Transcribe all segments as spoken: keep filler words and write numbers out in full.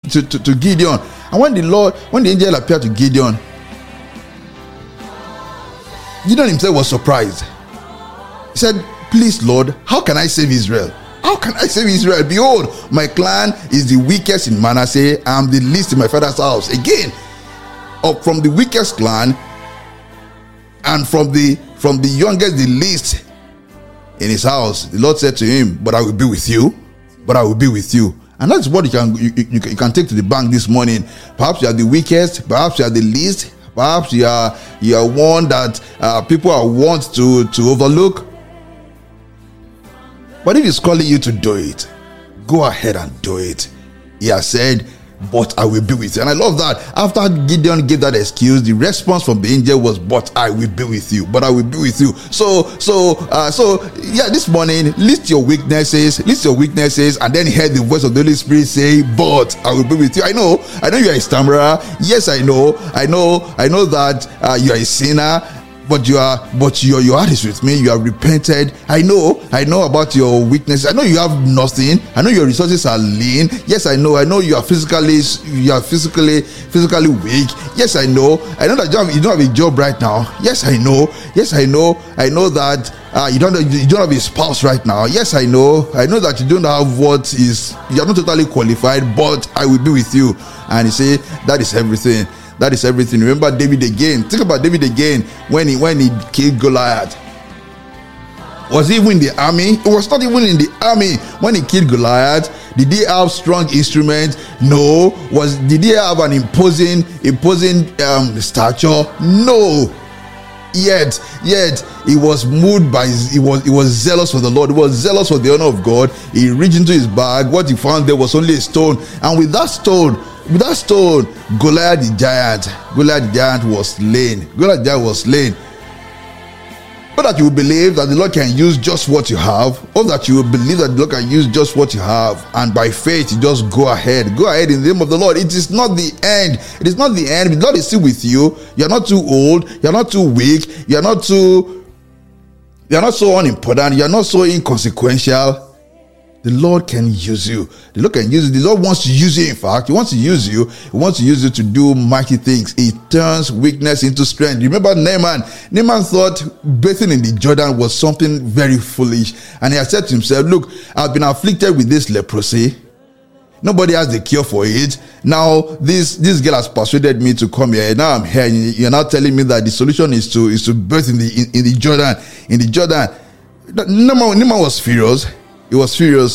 to, to, to Gideon. And when the Lord, when the angel appeared to Gideon, Gideon himself was surprised. He said, please, Lord, how can I save Israel? How can I save Israel? Behold, my clan is the weakest in Manasseh. I am the least in my father's house. Again, up from the weakest clan, and from the from the youngest, the least in his house. The Lord said to him, but I will be with you. But I will be with you. And that's what you can you, you, you can take to the bank this morning. Perhaps you are the weakest. Perhaps you are the least. Perhaps you are you are one that uh, people are want to to overlook. But if he's calling you to do it, go ahead and do it. He has said, but I will be with you. And I love that. After Gideon gave that excuse, the response from the angel was, but I will be with you. But I will be with you. So, so, uh, so, yeah, this morning, list your weaknesses, list your weaknesses, and then hear the voice of the Holy Spirit say, but I will be with you. I know, I know you are a stammerer. Yes, I know, I know, I know that uh, you are a sinner. But you are, but your your heart is with me. You have repented. I know, I know about your weakness. I know you have nothing. I know your resources are lean. Yes, I know. I know you are physically, you are physically, physically weak. Yes, I know. I know that you, have, you don't have a job right now. Yes, I know. Yes, I know. I know that uh, you don't you don't have a spouse right now. Yes, I know. I know that you don't have what is. You are not totally qualified. But I will be with you. And he said that is everything. That is everything. Remember David again. Think about David again when he when he killed Goliath. Was he even in the army? It was not even in the army when he killed Goliath. Did he have strong instruments? No. Was did he have an imposing imposing um, stature? No. Yet, yet he was moved by his, he was he was zealous for the Lord. He was zealous for the honor of God. He reached into his bag. What he found there was only a stone, and with that stone. With that stone, Goliath the giant, Goliath the giant was slain. Goliath the giant was slain. But that you will believe that the Lord can use just what you have, or that you will believe that the Lord can use just what you have, and by faith you just go ahead. Go ahead in the name of the Lord. It is not the end. It is not the end. The Lord is still with you. You are not too old. You are not too weak. You are not too. You are not so unimportant. You are not so inconsequential. The Lord can use you. The Lord can use you. The Lord wants to use you, in fact. He wants to use you. He wants to use you to do mighty things. He turns weakness into strength. Remember Naaman? Naaman thought bathing in the Jordan was something very foolish. And he had said to himself, look, I've been afflicted with this leprosy. Nobody has the cure for it. Now, this this girl has persuaded me to come here. Now I'm here. You're now telling me that the solution is to is to bathe in the in, in the Jordan. In the Jordan. Naaman, Naaman was furious. He was furious.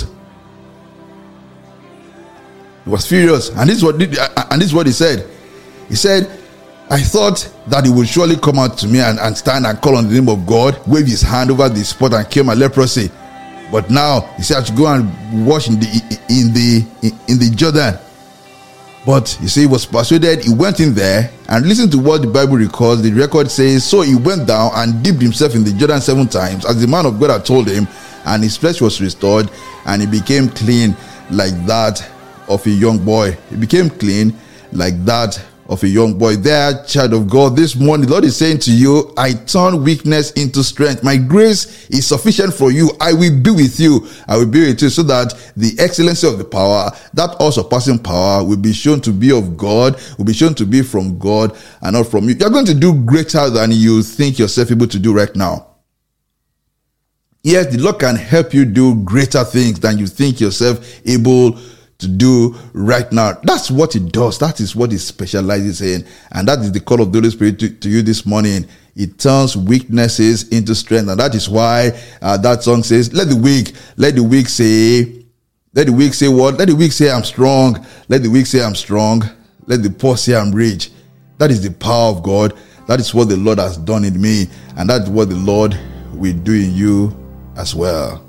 He was furious. And this is what and this is what he said. He said, I thought that he would surely come out to me and, and stand and call on the name of God, wave his hand over the spot and cure my leprosy. But now he said I should go and wash in the in the in, in the Jordan. But you see, he was persuaded. He went in there, and listen to what the Bible records. The record says, so he went down and dipped himself in the Jordan seven times, as the man of God had told him, and his flesh was restored, and he became clean like that of a young boy. He became clean like that of a young boy. There, child of God, this morning the Lord is saying to you, I turn weakness into strength. My grace is sufficient for you. I will be with you. I will be with you so that the excellency of the power, that all surpassing power, will be shown to be of God, will be shown to be from God and not from you. You're going to do greater than you think yourself able to do right now. Yes, the Lord can help you do greater things than you think yourself able to do right now. That's what he does. That is what he specializes in. And that is the call of the Holy Spirit to, to you this morning. It turns weaknesses into strength. And that is why uh, that song says, let the weak, let the weak say, let the weak say what? Let the weak say I'm strong. Let the weak say I'm strong. Let the poor say I'm rich. That is the power of God. That is what the Lord has done in me. And that's what the Lord will do in you as well.